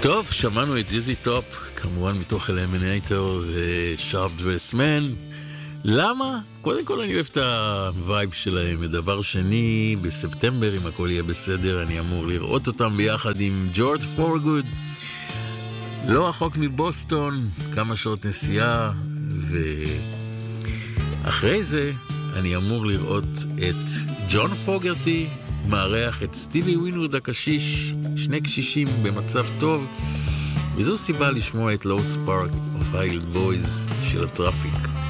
טוב, שמענו את זיזי טופ, כמובן מתוך אלמינטור ושארפ דרסמן. למה? קודם כל אני אוהב את הווייב שלהם. ודבר שני, בספטמבר, אם הכל יהיה בסדר, אני אמור לראות אותם ביחד עם ג'ורג' פורגוד. לא רחוק מבוסטון, כמה שעות נסיעה, ואחרי זה אני אמור לראות את ג'ון פוגרטי, מארח את סטיבי ווינווד הקשיש, שני קשישים במצב טוב, וזו סיבה לשמוע את Low Spark of Highland Boys של הטראפיק.